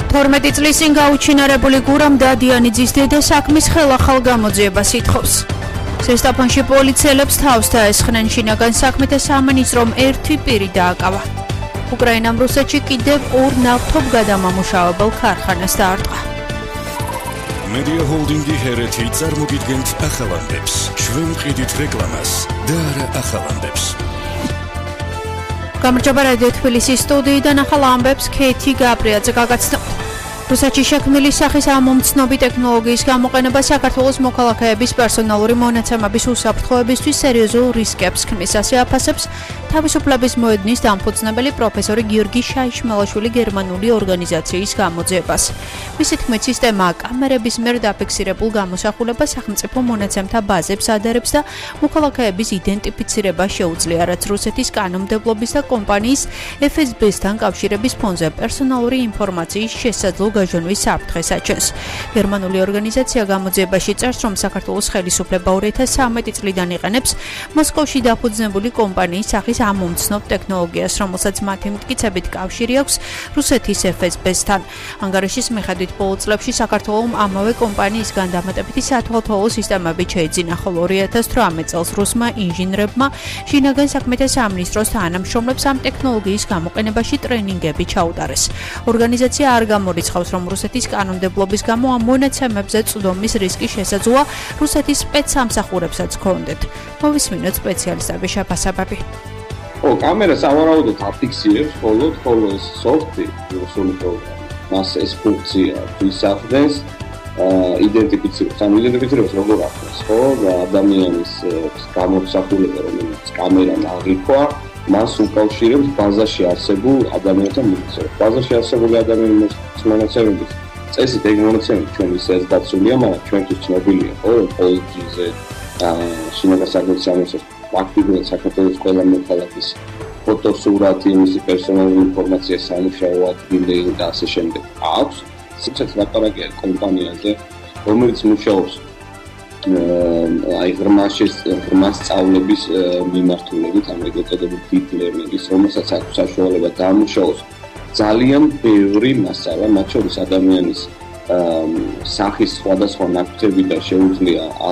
12 წლის წინ გაუჩინარებული გურამ დადიანიძის დედა საქმის ხელახალ გამოძიებას ითხოვს. ზესტაფონში პოლიციელებს თავს დაესხნენ შინაგან საქმეთა სამინისტრომ ერთი პირი დააკავა. უკრაინამ რუსეთში კიდევ 2 ნავთობგადამამუშავებელ ქარხანას დაარტყა. Media Holding-ი ჰერეთი წარმოგიდგენთ ახალანდებს, ჩვენ ვყიდით რეკლამას და არა ახალანდებს. გამარჯობა რადიო თბილისის სტუდიიდან ახალ ამბებს ქეთი გაბრიაძე გაგაცნო. რუსეთში შექმნილი სახის ამომცნობი ტექნოლოგიის გამოყენება საქართველოს მოქალაქეების პერსონალური მონაცემების უსაფრთხოებისთვის სერიოზულ რისკებს ქმნის, ასე აფასებს თავისუფლების მოედნის დამფუძნებელი პროფესორი გიორგი შაიშმელაშვილი გერმანული ორგანიზაციის გამოძიებას. მისი თქმით, სისტემა კამერების მიერ დაფიქსირებულ გამოსახულებას სახელმწიფო მონაცემთა ბაზებს ადარებს და მოქალაქეების იდენტიფიცირება შეუძლია, რაც რუსეთის კანონმდებლობის და კომპანიის FSB-სთან კავშირების ფონზე პერსონალური ინფორმაციის შესაძლო გაჟონვის საფრთხეს აჩენს. გერმანული ორგანიზაცია გამოძიებაში წერს, რომ საქართველოს ხელისუფლება 2013 წლიდან იყენებს მოსკოვში დაფუძნებული კომპანიის სახის ამომცნობ ტექნოლოგიას, რომელსაც მათი მტკიცებით კავშირი აქვს რუსეთის FSB-სთან. ანგარიშის მიხედვით ბოლო წლებში საქართველოს ამავე კომპანიისგან დამატებითი სათვალთვალო სისტემები შეიძინა, ხოლო 2018 წელს რუსმა ინჟინრებმა შინაგან საქმეთა სამინისტროს თანამშრომლებს ამ ტექნოლოგიის გამოყენებაში ტრენინგები ჩაუტარეს. ორგანიზაცია არ გამორიცხავს, რომ რუსეთის კანონმდებლობის გამო ამ მონაცემებზე წვდომის რისკი შესაძლოა რუსეთის სპეცსამსახურებსაც ჰქონდეთ. მოვისმინოთ სპეციალისტების შეფასებები. კამერა სავარაუდოდ აფიქსირებს, ხოლო ეს სოფტი, რუსული პროგრამა, მას ეს ფუნქცია ისახდენს, იდენტიფიცირებს, ან იდენტიფიცირებს როგორ ახდენს, ხო, ადამიანის გამოსახულება, რომელიც კამერამ აღიქვა, მას უკავშირებს ბაზაში არსებულ ადამიანთა მონაცემებს. ბაზაში არსებული ადამიანების მონაცემების წესით ეგ მონაცემები ჩვენ ისეც დაცულია, მაგრამ ჩვენთვის ცნობილია, ხო, პოლიციაზე შინაგან საქმეთა სამინისტროს აქტიურად საქართველოს ყველა მოქალაქის ფოტოსურათი, მისი პერსონალური ინფორმაცია, სამუშაო ადგილი და ასე შემდეგ აქვს. სიცოცხლე ლაპარაკია კომპანიაზე, რომელიც მუშაობს ღრმა სწავლების მიმართულებით, ამერიკულ წოდებული deep learning-ის, რომელსაც აქვს საშუალება დაამუშავოს ძალიან ბევრი მასალა, მათ შორის ადამიანის სახის სხვადასხვა ნაკვთები და შეუძლია